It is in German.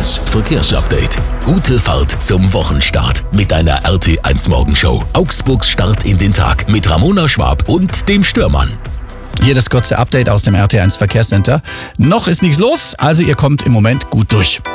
1 Verkehrsupdate. Gute Fahrt zum Wochenstart mit einer RT1 Morgenshow. Augsburgs Start in den Tag mit Ramona Schwab und dem Stürmann. Hier das kurze Update aus dem RT1 Verkehrscenter. Noch ist nichts los, also ihr kommt im Moment gut durch.